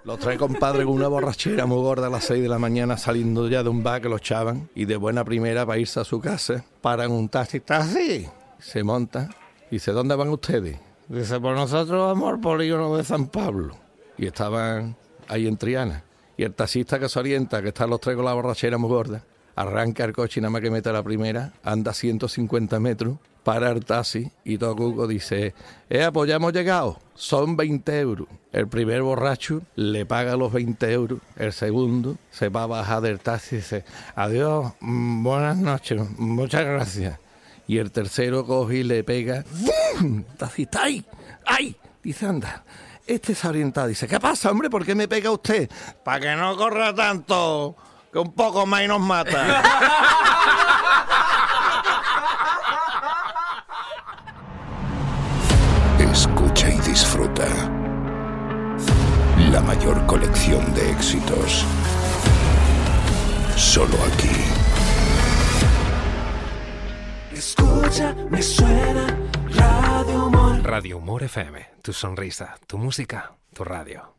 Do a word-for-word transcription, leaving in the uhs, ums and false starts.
Los tres compadres con una borrachera muy gorda a las seis de la mañana saliendo ya de un bar que los echaban y de buena primera para irse a su casa, paran un taxi, taxi, se monta y dice, ¿dónde van ustedes? Dice, pues nosotros vamos al polígono de San Pablo. Y estaban ahí en Triana. Y el taxista que se orienta, que están los tres con la borrachera muy gorda, arranca el coche y nada más que mete la primera, anda ciento cincuenta metros, para el taxi y todo Cuco dice, eh, pues ya hemos llegado, son veinte euros. El primer borracho le paga los veinte euros, el segundo se va a bajar del taxi y dice, adiós, mm, buenas noches, muchas gracias. Y el tercero coge y le pega, ¡bum! Taxista, ¡ay! ¡Ay! Dice, anda, este se ha orientado, dice, ¿qué pasa, hombre? ¿Por qué me pega usted? Para que no corra tanto, que un poco más y nos mata. Escucha y disfruta. La mayor colección de éxitos. Solo aquí. Escucha, me suena Radio Humor. Radio Humor F M. Tu sonrisa, tu música, tu radio.